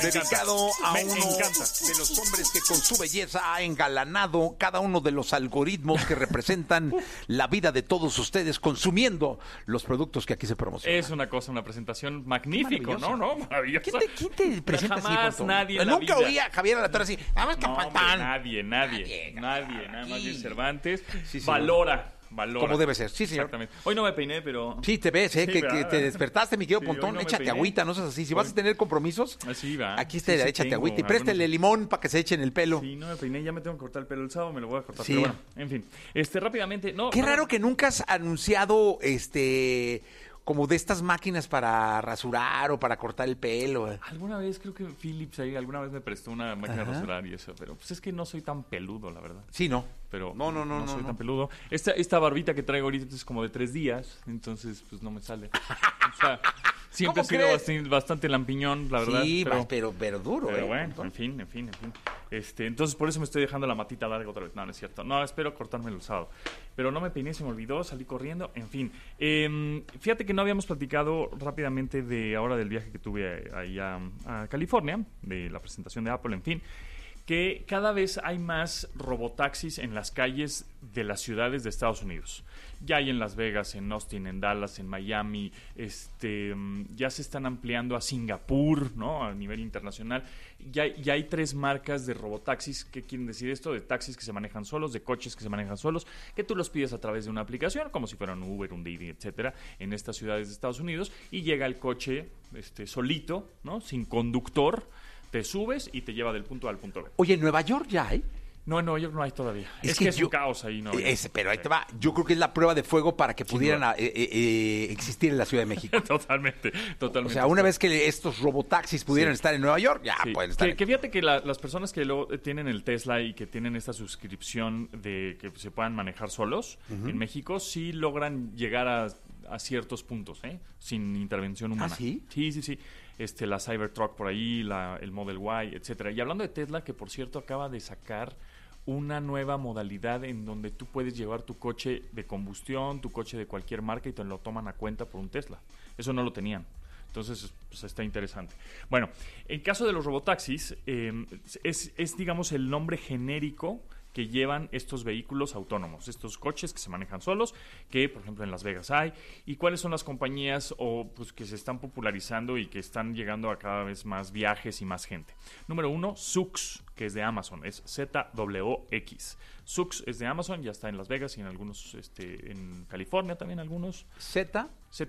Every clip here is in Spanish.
dedicado a Me uno encanta. de los hombres que con su belleza ha engalanado cada uno de los algoritmos que representan la vida de todos ustedes consumiendo los productos que aquí se promocionan. Es una cosa, una presentación magnífico, Maravillosa. ¿no? Maravillosa. ¿Quién te presenta así, Jamás Pontón? nadie en la Nunca vida. oí a Javier Alatorre así. Vamos, No, hombre, capatán. nadie, nada más bien Cervantes. Sí, sí. Valora. Como debe ser, sí, señor. Exactamente. Hoy no me peiné, pero... Sí, te ves, Sí, que ¿verdad? te despertaste, mi querido Sí, Pontón. hoy no me Échate peiné. agüita, no seas así. Si vas a Hoy- tener compromisos, Así va. aquí está, Sí, échate tengo agüita y préstale algunos- limón para que se eche en el pelo. Sí, no me peiné, ya me tengo que cortar el pelo el sábado, me lo voy a cortar. Sí. Pero bueno, en fin. Rápidamente, no... Qué no, raro que nunca has anunciado, como de estas máquinas para rasurar o para cortar el pelo. Alguna vez creo que Philips ahí alguna vez me prestó una máquina de rasurar y eso, pero pues es que no soy tan peludo, la verdad. Sí, ¿no? Pero No soy tan peludo. Esta barbita que traigo ahorita es como de 3 días, entonces pues no me sale. O sea, siempre he ¿Cómo sido crees? bastante lampiñón, la verdad. Sí, pero, pero duro, pero bueno, Pontón. en fin. Entonces por eso me estoy dejando la matita larga otra vez. No, no es cierto. No, espero cortármelo el sábado. Pero no me peiné, se me olvidó, salí corriendo, en fin. Fíjate que no habíamos platicado rápidamente de ahora del viaje que tuve ahí a California, de la presentación de Apple, en fin, que cada vez hay más robotaxis en las calles de las ciudades de Estados Unidos. Ya hay en Las Vegas, en Austin, en Dallas, en Miami, ya se están ampliando a Singapur, ¿no? A nivel internacional. Ya hay 3 marcas de robotaxis. ¿Qué quieren decir esto? De taxis que se manejan solos, de coches que se manejan solos, que tú los pides a través de una aplicación, como si fueran un Uber, un Didi, etcétera, en estas ciudades de Estados Unidos, y llega el coche solito, ¿no? Sin conductor, te subes y te lleva del punto A al punto B. Oye, ¿en Nueva York ya hay? No, en Nueva York no hay todavía. Es que que es yo- un caos ahí, ¿no? Pero ahí te va. Yo creo que es la prueba de fuego para que pudieran existir en la Ciudad de México. Totalmente. O sea, una vez que estos robotaxis pudieran Sí. estar en Nueva York, ya Sí. pueden estar. Que fíjate que las personas que luego tienen el Tesla y que tienen esta suscripción de que se puedan manejar solos en México, sí logran llegar a ciertos puntos, sin intervención humana. ¿Ah, sí? Sí. La Cybertruck por ahí, el Model Y, etcétera. Y hablando de Tesla, que por cierto acaba de sacar una nueva modalidad en donde tú puedes llevar tu coche de combustión, tu coche de cualquier marca y te lo toman a cuenta por un Tesla. Eso no lo tenían. Entonces, pues está interesante. Bueno, en caso de los robotaxis, es digamos, el nombre genérico que llevan estos vehículos autónomos, estos coches que se manejan solos, que por ejemplo en Las Vegas hay, y cuáles son las compañías pues, que se están popularizando y que están llegando a cada vez más viajes y más gente. Número 1, Zoox, que es de Amazon, es ZWX. Zoox es de Amazon, ya está en Las Vegas y en algunos, en California también algunos. Z.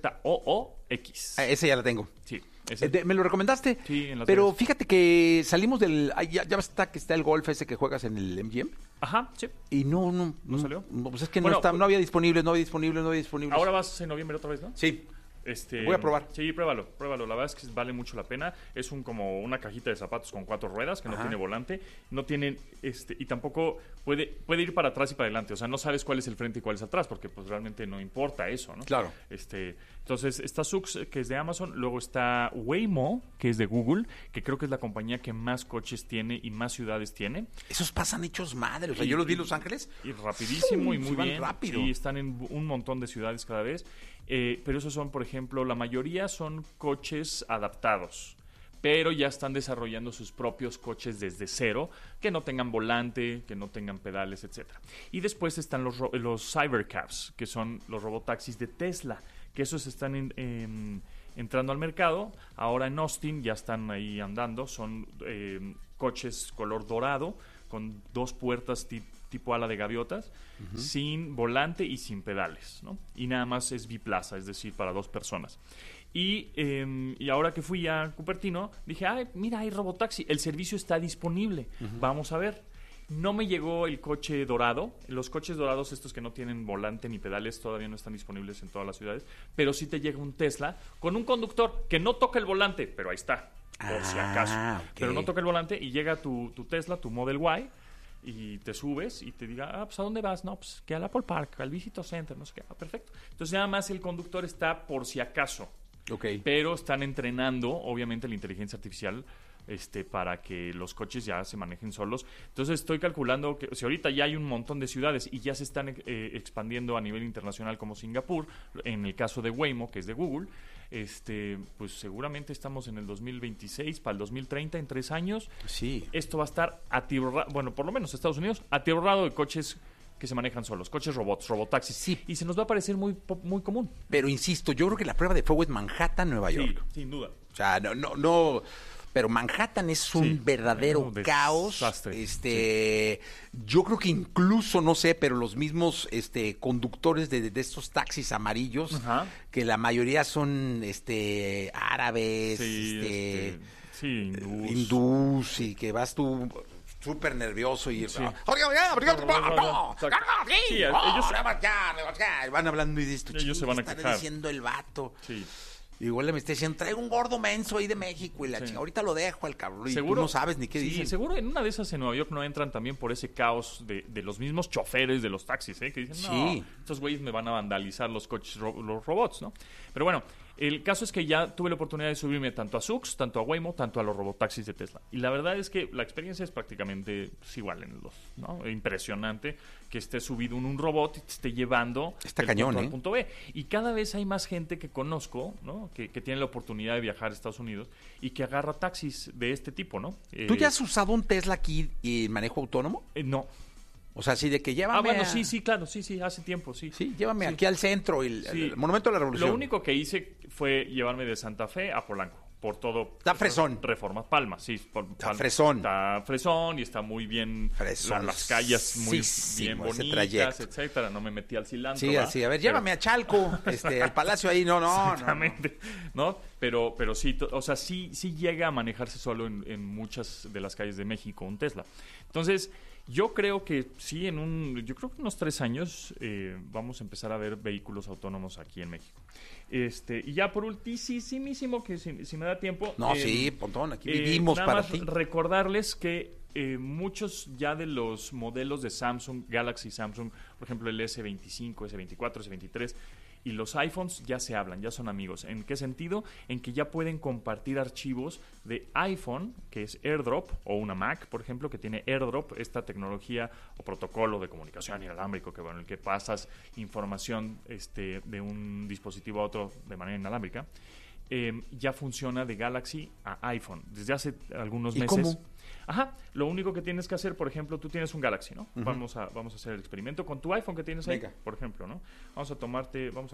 ZOOX. Ese ya la tengo. Sí, ese. ¿Me lo recomendaste? Sí, en Las Pero Vegas. fíjate que salimos del... Ya está que está el golf ese que juegas en el MGM. Ajá, sí. Y no salió? No, pues es que Bueno, no había disponible. Ahora vas en noviembre otra vez, ¿no? Sí. Voy a probar. Sí, pruébalo. La verdad es que vale mucho la pena. Es como una cajita de zapatos con 4 ruedas que no Ajá. tiene volante, no tiene y tampoco puede ir para atrás y para adelante. O sea, no sabes cuál es el frente y cuál es atrás, porque pues realmente no importa eso, ¿no? Claro. Entonces está Zoox, que es de Amazon, luego está Waymo, que es de Google, que creo que es la compañía que más coches tiene y más ciudades tiene. Esos pasan hechos madre. O sea, Y- yo los vi en Los Ángeles. Y rapidísimo y Se muy van bien. rápido. Sí, están en un montón de ciudades cada vez. Pero esos son, por ejemplo, la mayoría son coches adaptados. Pero ya están desarrollando sus propios coches desde cero, que no tengan volante, que no tengan pedales, etcétera. Y después están los Cybercabs, que son los robotaxis de Tesla, que esos están entrando al mercado. Ahora en Austin ya están ahí andando. Son coches color dorado, con 2 puertas tipo ala de gaviotas, sin volante y sin pedales, ¿no? Y nada más es biplaza, es decir, para 2 personas. Y ahora que fui a Cupertino, dije, ay, mira, hay robotaxi, el servicio está disponible, vamos a ver. No me llegó el coche dorado. Los coches dorados, estos que no tienen volante ni pedales, todavía no están disponibles en todas las ciudades. Pero sí te llega un Tesla con un conductor que no toca el volante, pero ahí está, por si acaso. Ok. Pero no toca el volante y llega tu Tesla, tu Model Y, y te subes y te diga, pues ¿a dónde vas? No, pues que al Apple Park, al Visito Center, no sé qué. Perfecto. Entonces nada más el conductor está por si acaso. Ok. Pero están entrenando, obviamente, la inteligencia artificial para que los coches ya se manejen solos. Entonces estoy calculando que si ahorita ya hay un montón de ciudades y ya se están expandiendo a nivel internacional como Singapur, en el caso de Waymo, que es de Google, pues seguramente estamos en el 2026, para el 2030, en 3 años. Sí. Esto va a estar atiborrado, bueno, por lo menos Estados Unidos, atiborrado de coches que se manejan solos, coches robots, robotaxis. Sí. Y se nos va a parecer muy común. Pero insisto, yo creo que la prueba de fuego es Manhattan, Nueva York. Sí, sin duda. O sea, no. Pero Manhattan es un verdadero caos. Desastre. Yo creo que incluso, no sé, pero los mismos conductores de estos taxis amarillos, Ajá. que la mayoría son árabes, hindús, y que vas tú súper nervioso y Sí. van hablando y dices, Ellos se van a está quejar. diciendo el vato. Sí. Igual me está diciendo, traigo un gordo menso ahí de México y la Sí. chingada. Ahorita lo dejo al cabrón. Y Seguro tú no sabes ni qué sí, dicen. seguro en una de esas en Nueva York no entran también por ese caos de los mismos choferes de los taxis, que dicen, no, Sí. estos güeyes me van a vandalizar los coches, los robots, ¿no? Pero bueno, el caso es que ya tuve la oportunidad de subirme tanto a Zoox, tanto a Waymo, tanto a los robotaxis de Tesla. Y la verdad es que la experiencia es prácticamente igual en los, ¿no? Impresionante que esté subido en un robot y te esté llevando Está del cañón, punto A al punto B. Y cada vez hay más gente que conozco, ¿no? Que tiene la oportunidad de viajar a Estados Unidos y que agarra taxis de este tipo, ¿no? ¿Tú ya has usado un Tesla aquí y manejo autónomo? No. O sea, así de que llévame Bueno, a- sí, claro, sí, hace tiempo, sí. Sí, llévame Sí. aquí al centro, Sí. el Monumento de la Revolución. Lo único que hice fue llevarme de Santa Fe a Polanco, por todo. Está fresón. Reforma Palma, sí. Está fresón. Está fresón y está muy bien. Fresón. Las calles muy bien Sí, ese bonitas, trayecto. etcétera. No me metí al cilantro. Sí, ¿va? así. A ver, Pero- llévame a Chalco, al Palacio ahí. No. Exactamente, ¿no? Pero sí, o sea, sí llega a manejarse solo en muchas de las calles de México un Tesla. Entonces, yo creo que sí, yo creo que unos 3 años vamos a empezar a ver vehículos autónomos aquí en México. Y ya por ultimísimo, que si me da tiempo. No, sí, Pontón, aquí vivimos nada para más ti. recordarles que muchos ya de los modelos de Samsung, Galaxy Samsung, por ejemplo el S25, S24, S23 y los iPhones ya se hablan, ya son amigos. ¿En qué sentido? En que ya pueden compartir archivos de iPhone, que es AirDrop, o una Mac, por ejemplo, que tiene AirDrop, esta tecnología o protocolo de comunicación inalámbrico, que bueno, el que pasas información de un dispositivo a otro de manera inalámbrica. Ya funciona de Galaxy a iPhone desde hace algunos ¿Y meses. cómo? Ajá, lo único que tienes que hacer, por ejemplo, tú tienes un Galaxy, ¿no? Vamos a hacer el experimento con tu iPhone que tienes ahí, Venga. por ejemplo, ¿no? Vamos a tomar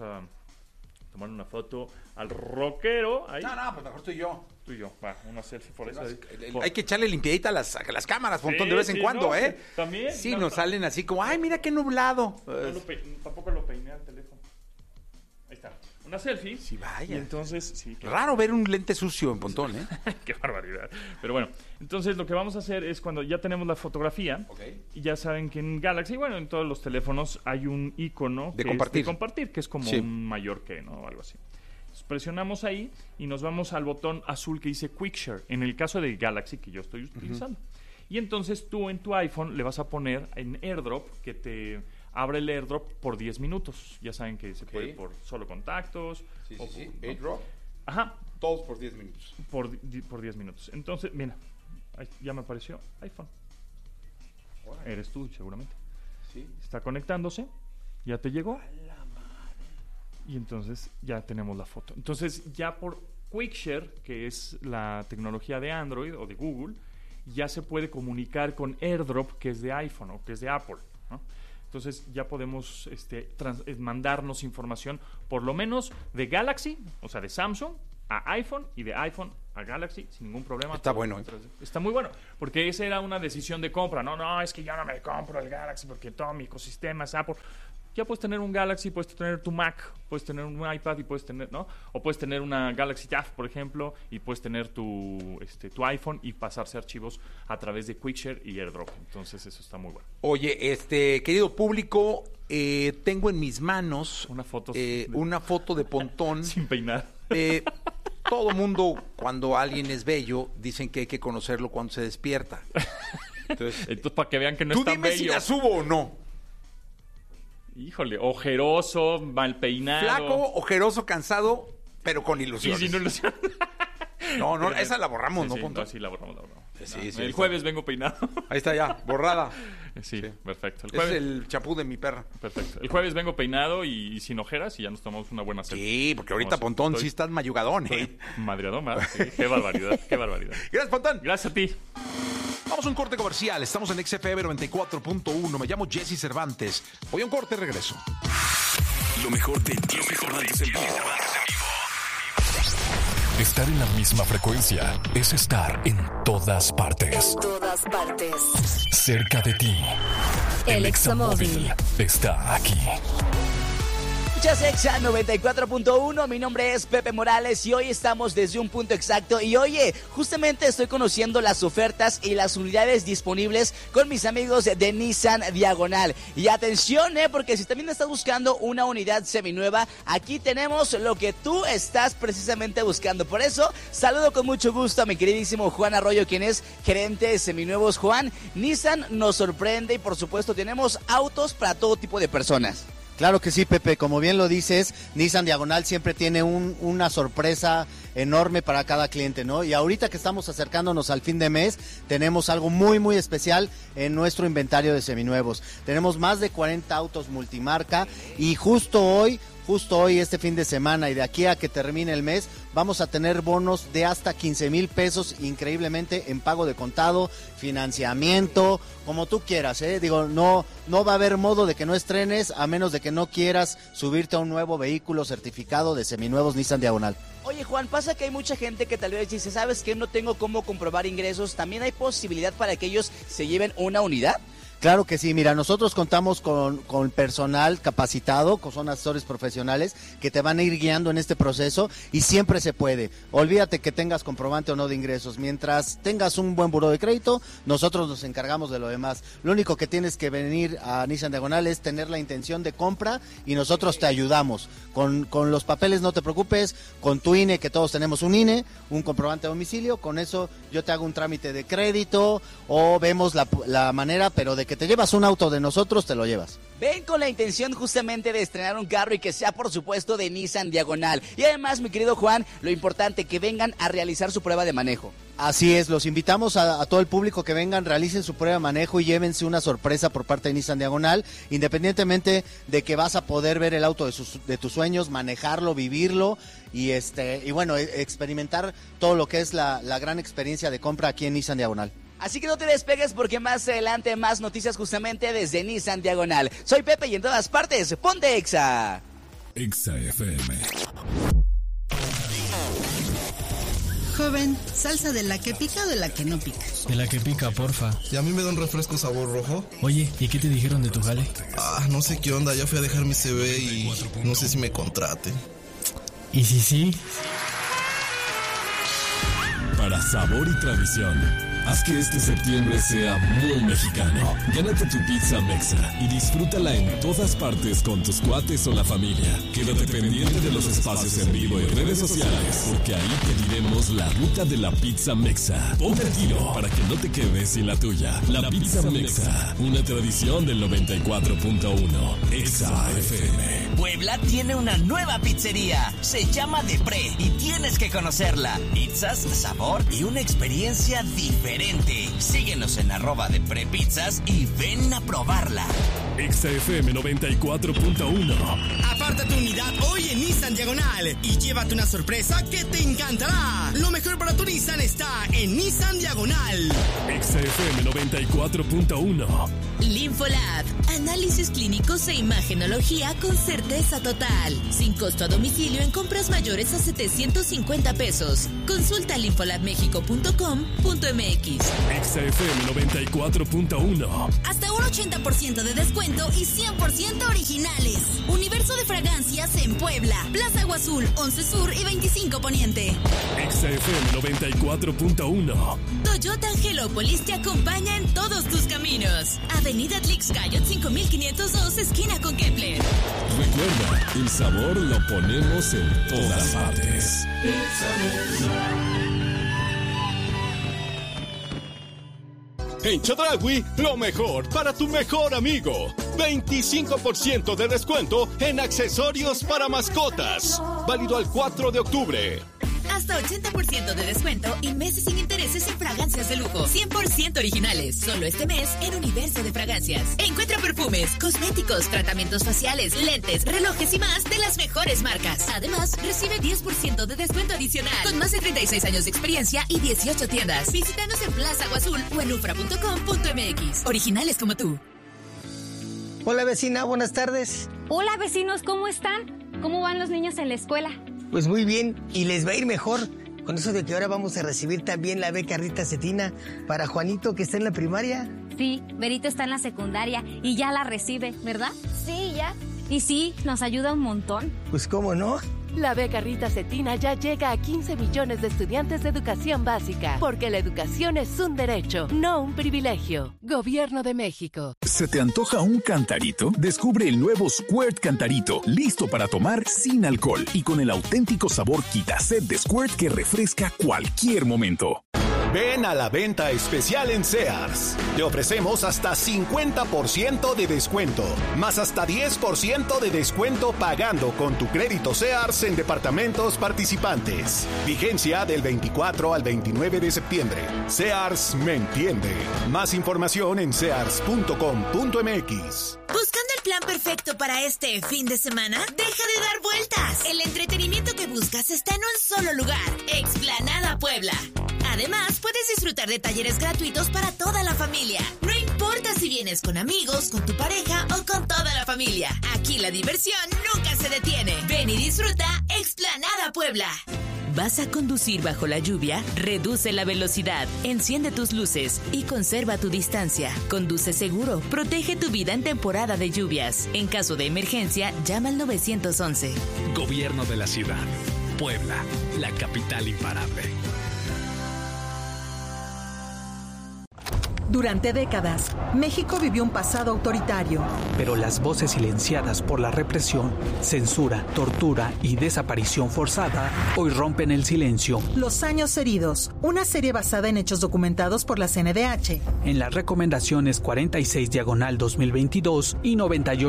una foto al rockero ahí. No, pues mejor estoy yo. Tú y yo, va, una selfie por eso. Hay que echarle limpiadita a las cámaras, Pontón, de vez en cuando, no, ¿eh? También. Sí, no, nos salen así como, ay, mira qué nublado. tampoco lo peiné al teléfono. Ahí está. Una selfie. Sí, vaya. Y entonces, sí. Raro ver un lente sucio en Pontón, ¿eh? Qué barbaridad. Pero bueno, entonces lo que vamos a hacer es cuando ya tenemos la fotografía, y ya saben que en Galaxy, bueno, en todos los teléfonos hay un icono De que compartir. es de compartir, que es como Sí. un mayor que, ¿no? O algo así. Entonces, presionamos ahí y nos vamos al botón azul que dice Quick Share, en el caso de Galaxy que yo estoy utilizando. Y entonces tú en tu iPhone le vas a poner en AirDrop que te abre el AirDrop por 10 minutos. Ya saben que se puede por solo contactos. o por- ¿no? AirDrop, Ajá, todos por 10 minutos. por 10 minutos. Entonces, mira, ahí ya me apareció iPhone. Eres tú, seguramente. Sí. Está conectándose, ya te llegó. Y entonces ya tenemos la foto. Entonces, ya por QuickShare, que es la tecnología de Android o de Google, ya se puede comunicar con AirDrop, que es de iPhone o que es de Apple, ¿no? Entonces ya podemos mandarnos información, por lo menos de Galaxy, o sea, de Samsung a iPhone y de iPhone a Galaxy sin ningún problema. Está bueno, ¿eh? Está muy bueno, porque esa era una decisión de compra. No, es que yo no me compro el Galaxy porque todo mi ecosistema es Apple. Ya puedes tener un Galaxy, puedes tener tu Mac, puedes tener un iPad y puedes tener, ¿no? O puedes tener una Galaxy Tab, por ejemplo, y puedes tener tu iPhone y pasarse archivos a través de QuickShare y AirDrop. Entonces eso está muy bueno. Oye, querido público, tengo en mis manos Una foto una foto de Pontón. sin peinar. Todo mundo, cuando alguien es bello, dicen que hay que conocerlo cuando se despierta. Entonces, para que vean que no tú es tan dime si bello. la subo o no. Híjole, ojeroso, mal peinado. Flaco, ojeroso, cansado, pero con Y ilusiones. sin ilusión. No, esa la borramos, sí, ¿no, sí, Pontón? sí, la borramos. Sí, El jueves vengo peinado. Ahí está ya, borrada. Sí, perfecto. El Es jueves, el chapú de mi perra. perfecto. El jueves vengo peinado y sin ojeras y ya nos tomamos una buena cena. Sí, porque ahorita, Pontón, sí estás mayugadón, ¿eh? Madreadón más, sí. Qué barbaridad, qué barbaridad. Gracias, Pontón. Gracias a ti. Vamos a un corte comercial. Estamos en XFM 94.1. Me llamo Jesse Cervantes. Voy a un corte y regreso. Lo mejor de Jesse Cervantes en vivo. Estar en la misma frecuencia es estar en todas partes. En todas partes. Cerca de ti. El Examóvil está aquí. Escuchas Exa 94.1, mi nombre es Pepe Morales y hoy estamos desde un punto exacto. Y oye, justamente estoy conociendo las ofertas y las unidades disponibles con mis amigos de Nissan Diagonal. Y atención, porque si también estás buscando una unidad seminueva, aquí tenemos lo que tú estás precisamente buscando. Por eso, saludo con mucho gusto a mi queridísimo Juan Arroyo, quien es gerente de Seminuevos. Juan, Nissan nos sorprende y por supuesto tenemos autos para todo tipo de personas. Claro que sí, Pepe, como bien lo dices, Nissan Diagonal siempre tiene una sorpresa enorme para cada cliente, ¿no? Y ahorita que estamos acercándonos al fin de mes, tenemos algo muy, muy especial en nuestro inventario de seminuevos. Tenemos más de 40 autos multimarca y justo hoy, este fin de semana y de aquí a que termine el mes, vamos a tener bonos de hasta 15,000 pesos, increíblemente en pago de contado, financiamiento, como tú quieras, Digo, no va a haber modo de que no estrenes a menos de que no quieras subirte a un nuevo vehículo certificado de seminuevos Nissan Diagonal. Oye, Juan, pasa que hay mucha gente que tal vez dice, ¿sabes qué? No tengo cómo comprobar ingresos. ¿También hay posibilidad para que ellos se lleven una unidad? Claro que sí, mira, nosotros contamos con personal capacitado, son asesores profesionales que te van a ir guiando en este proceso y siempre se puede. Olvídate que tengas comprobante o no de ingresos. Mientras tengas un buen buró de crédito, nosotros nos encargamos de lo demás. Lo único que tienes que venir a Nissan Diagonal es tener la intención de compra y nosotros te ayudamos. Con los papeles no te preocupes, con tu INE, que todos tenemos un INE, un comprobante de domicilio, con eso yo te hago un trámite de crédito o vemos la manera, pero de que te llevas un auto de nosotros, te lo llevas. Ven con la intención justamente de estrenar un carro y que sea, por supuesto, de Nissan Diagonal. Y además, mi querido Juan, lo importante, que vengan a realizar su prueba de manejo. Así es, los invitamos a todo el público que vengan, realicen su prueba de manejo y llévense una sorpresa por parte de Nissan Diagonal, independientemente de que vas a poder ver el auto de tus sueños, manejarlo, vivirlo y bueno, experimentar todo lo que es la gran experiencia de compra aquí en Nissan Diagonal. Así que no te despegues porque más adelante más noticias justamente desde Nissan Diagonal. Soy Pepe y en todas partes, ponte Exa. Exa FM. Joven, ¿salsa de la que pica o de la que no pica? De la que pica, porfa. ¿Y a mí me da un refresco sabor rojo? Oye, ¿y qué te dijeron de tu jale? No sé qué onda, ya fui a dejar mi CV y no sé si me contraten. ¿Y si sí? Para sabor y tradición, haz que este septiembre sea muy mexicano. Gánate tu pizza Mexa y disfrútala en todas partes con tus cuates o la familia. Quédate pendiente de los espacios en vivo y redes sociales, porque ahí te diremos la ruta de la pizza Mexa. Ponte el tiro para que no te quedes sin la tuya. La pizza Mexa, una tradición del 94.1 Exa FM. Puebla tiene una nueva pizzería. Se llama Depre y tienes que conocerla. Pizzas, sabor y una experiencia diferente. Síguenos en @DeprePizzas y ven a probarla. Exa FM 94.1. Aparta tu unidad hoy en Nissan Diagonal y llévate una sorpresa que te encantará. Lo mejor para tu Nissan está en Nissan Diagonal. Exa FM 94.1. Linfolab, análisis clínicos e imagenología con certeza total. Sin costo a domicilio en compras mayores a 750 pesos. Consulta linfolabmexico.com.mx. Exa FM 94.1. Hasta un 80% de descuento y 100% originales. Universo de fragancias en Puebla, Plaza Agua Azul, 11 Sur y 25 Poniente. Exa FM 94.1. Toyota Angelópolis te acompaña en todos tus caminos. Avenida Tlixcayot 5502, esquina con Kepler. Recuerda, el sabor lo ponemos en todas partes. En Chedraui, lo mejor para tu mejor amigo. 25% de descuento en accesorios para mascotas. Válido al 4 de octubre. Hasta hasta 80% de descuento y meses sin intereses en fragancias de lujo. 100% originales. Solo este mes en Universo de Fragancias. Encuentra perfumes, cosméticos, tratamientos faciales, lentes, relojes y más de las mejores marcas. Además, recibe 10% de descuento adicional. Con más de 36 años de experiencia y 18 tiendas. Visítanos en Plaza Agua Azul o en ufra.com.mx. Originales como tú. Hola vecina, buenas tardes. Hola vecinos, ¿cómo están? ¿Cómo van los niños en la escuela? Pues muy bien, y les va a ir mejor con eso de que ahora vamos a recibir también la beca Rita Cetina para Juanito, que está en la primaria. Sí, Berito está en la secundaria y ya la recibe, ¿verdad? Sí, ya. Y sí, nos ayuda un montón. Pues cómo no. La beca Rita Cetina ya llega a 15 millones de estudiantes de educación básica, porque la educación es un derecho, no un privilegio. Gobierno de México. ¿Se te antoja un cantarito? Descubre el nuevo Squirt Cantarito, listo para tomar sin alcohol y con el auténtico sabor Quitaset de Squirt que refresca cualquier momento. Ven a la venta especial en Sears. Te ofrecemos hasta 50% de descuento, más hasta 10% de descuento pagando con tu crédito Sears en departamentos participantes. Vigencia del 24 al 29 de septiembre. Sears me entiende. Más información en sears.com.mx. ¿Buscando el plan perfecto para este fin de semana? Deja de dar vueltas. El entretenimiento que buscas está en un solo lugar. Explanada Puebla. Además, puedes disfrutar de talleres gratuitos para toda la familia. No importa si vienes con amigos, con tu pareja o con toda la familia. Aquí la diversión nunca se detiene. Ven y disfruta Explanada Puebla. ¿Vas a conducir bajo la lluvia? Reduce la velocidad, enciende tus luces y conserva tu distancia. Conduce seguro, protege tu vida en temporada de lluvias. En caso de emergencia, llama al 911. Gobierno de la ciudad. Puebla, la capital imparable. Durante décadas, México vivió un pasado autoritario. Pero las voces silenciadas por la represión, censura, tortura y desaparición forzada hoy rompen el silencio. Los años heridos, una serie basada en hechos documentados por la CNDH. En las recomendaciones 46/2022 y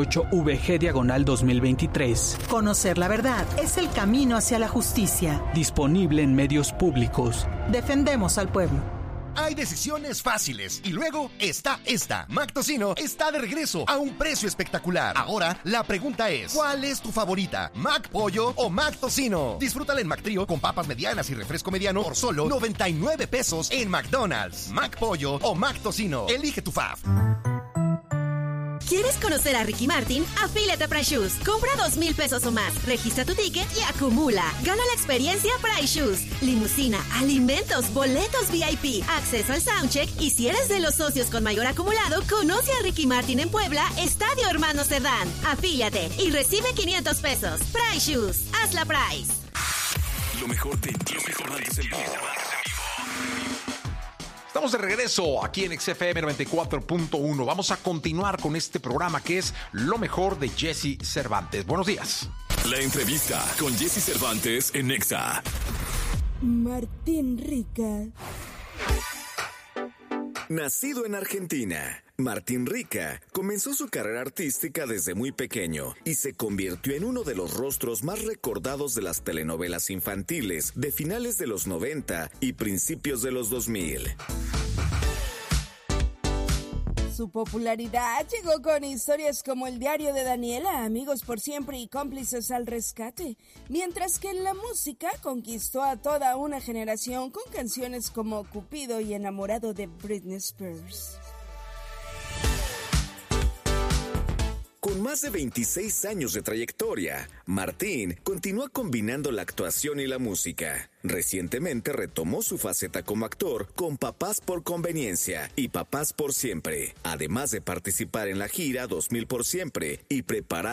98VG/2023. Conocer la verdad es el camino hacia la justicia. Disponible en medios públicos. Defendemos al pueblo. Hay decisiones fáciles y luego está esta. Mac Tocino está de regreso a un precio espectacular. Ahora la pregunta es, ¿cuál es tu favorita? ¿Mac Pollo o Mac Tocino? Disfrútala en Mac Trío con papas medianas y refresco mediano por solo 99 pesos en McDonald's. Mac Pollo o Mac Tocino. Elige tu fave. ¿Quieres conocer a Ricky Martin? Afíliate a Price Shoes. Compra 2,000 pesos o más. Registra tu ticket y acumula. Gana la experiencia Price Shoes. Limusina, alimentos, boletos VIP, acceso al soundcheck. Y si eres de los socios con mayor acumulado, conoce a Ricky Martin en Puebla, Estadio Hermanos Cerdán. Afíliate y recibe 500 pesos. Price Shoes. Hazla Price. Lo mejor de Jesse Cervantes en vivo. Estamos de regreso aquí en XFM 94.1. Vamos a continuar con este programa que es Lo mejor de Jesse Cervantes. Buenos días. La entrevista con Jesse Cervantes en Exa. Martín Rica. Nacido en Argentina, Martín Rica comenzó su carrera artística desde muy pequeño y se convirtió en uno de los rostros más recordados de las telenovelas infantiles de finales de los 90 y principios de los 2000. Su popularidad llegó con historias como El diario de Daniela, Amigos por siempre y Cómplices al rescate, mientras que en la música conquistó a toda una generación con canciones como Cupido y Enamorado de Britney Spears. Con más de 26 años de trayectoria, Martín continúa combinando la actuación y la música. Recientemente retomó su faceta como actor con Papás por Conveniencia y Papás por Siempre, además de participar en la gira 2000 por Siempre y preparar